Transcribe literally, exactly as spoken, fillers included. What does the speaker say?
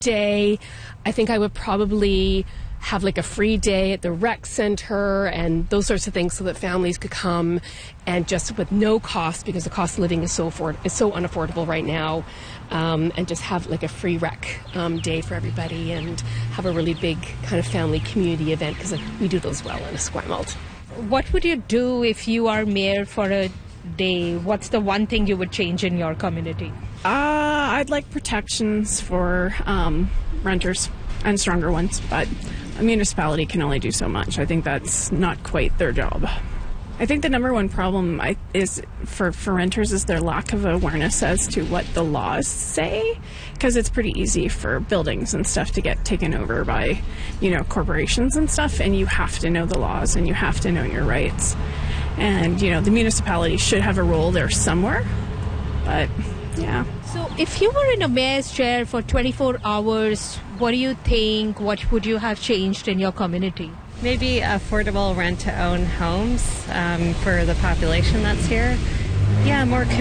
day, I think I would probably have like a free day at the rec center and those sorts of things so that families could come and just with no cost, because the cost of living is so afford- is so unaffordable right now, um, and just have like a free rec um, day for everybody and have a really big kind of family community event, because we do those well in Esquimalt. What would you do if you are mayor for a day? What's the one thing you would change in your community? Uh, I'd like protections for um, renters and stronger ones, but a municipality can only do so much. I think that's not quite their job. I think the number one problem I, is for, for renters is their lack of awareness as to what the laws say, because it's pretty easy for buildings and stuff to get taken over by, you know, corporations and stuff, and you have to know the laws and you have to know your rights. And, you know, the municipality should have a role there somewhere, but yeah. So if you were in a mayor's chair for twenty-four hours, what do you think, what would you have changed in your community? Maybe affordable rent-to-own homes um, for the population that's here. Yeah, more